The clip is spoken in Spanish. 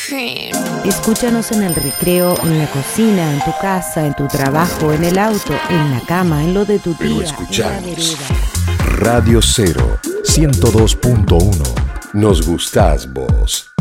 Escúchanos en el recreo, en la cocina, en tu casa, en tu trabajo, en el auto, en la cama, en lo de tu tía, Pero en la escuchanos. vereda. Radio 0, 102.1. Nos gustás vos.